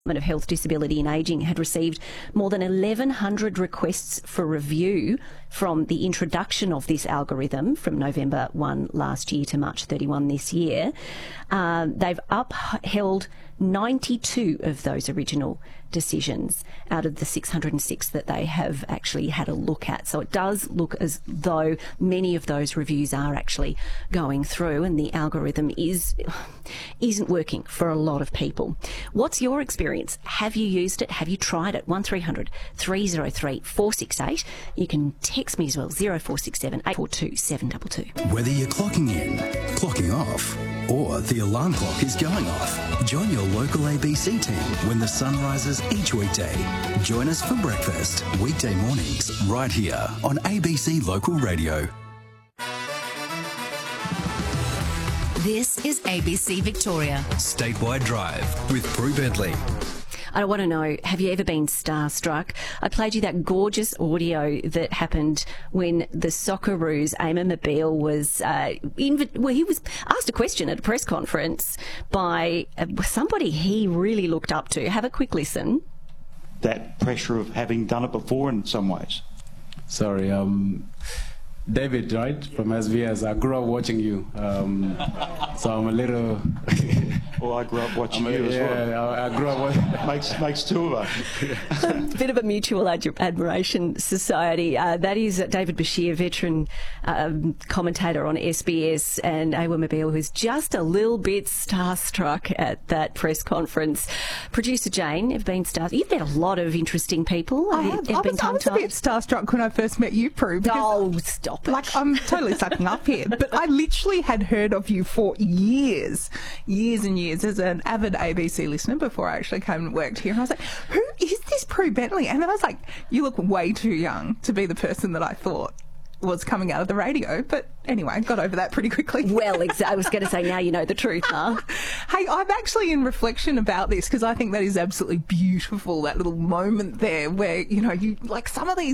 of Health, Disability and Ageing had received more than 1,100 requests for review from the introduction of this algorithm from November 1 last year to March 31 this year. They've upheld 92 of those original decisions out of the 606 that they have actually had a look at. So it does look as though many of those reviews are actually going through, and the algorithm isn't working for a lot of people. What's your experience? Have you used it? Have you tried it? 1300 303 468. You can text me as well, 0467 842 722. Whether you're clocking in, clocking off, or the alarm clock is going off, join your local ABC team when the sun rises each weekday. Join us for breakfast, weekday mornings, right here on ABC Local Radio. This is ABC Victoria. Statewide Drive with Prue Bentley. I want to know, have you ever been starstruck? I played you that gorgeous audio that happened when the Socceroos, Eamon Mobile, was he was asked a question at a press conference by somebody he really looked up to. Have a quick listen. That pressure of having done it before in some ways. Sorry, David, right, from SBS. I grew up watching you, so I'm a little... Well, I grew up watching you as well. Yeah, I grew up watching... makes two of us. A bit of a mutual admiration society. That is David Bashir, veteran commentator on SBS, and Eamon Mobile, who's just a little bit starstruck at that press conference. Producer Jane, you've met a lot of interesting people. I have. I was a bit starstruck when I first met you, Prue. Oh, stop it. Like, I'm totally sucking up here, but I literally had heard of you for years and years as an avid ABC listener before I actually came and worked here. And I was like, who is this Prue Bentley? And then I was like, you look way too young to be the person that I thought was coming out of the radio. But anyway, got over that pretty quickly. Well, I was going to say, now you know the truth, huh? Hey, I'm actually in reflection about this because I think that is absolutely beautiful, that little moment there where, you know, you like some of these